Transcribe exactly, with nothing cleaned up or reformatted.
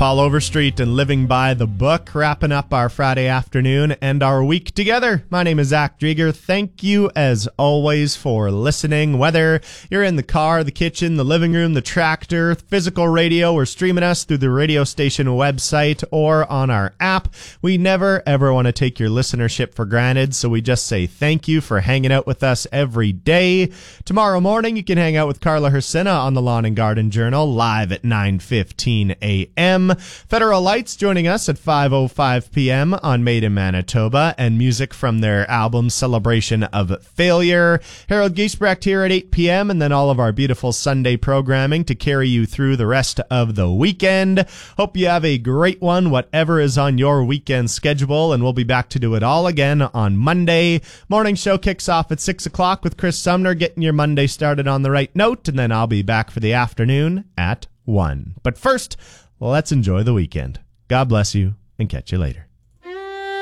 Paul Overstreet and Living by the Book, wrapping up our Friday afternoon and our week together. My name is Zach Drieger. Thank you, as always, for listening. Whether you're in the car, the kitchen, the living room, the tractor, physical radio, or streaming us through the radio station website or on our app, we never, ever want to take your listenership for granted, so we just say thank you for hanging out with us every day. Tomorrow morning, you can hang out with Carla Hersina on the Lawn and Garden Journal, live at nine fifteen a.m. Federal Lights joining us at five oh five p.m. on Made in Manitoba, and music from their album Celebration of Failure. Harold Giesbrecht here at eight p.m., and then all of our beautiful Sunday programming to carry you through the rest of the weekend. Hope you have a great one, whatever is on your weekend schedule, and we'll be back to do it all again on Monday. Morning show kicks off at six o'clock with Chris Sumner, getting your Monday started on the right note, and then I'll be back for the afternoon at one. But first, let's enjoy the weekend. God bless you, and catch you later.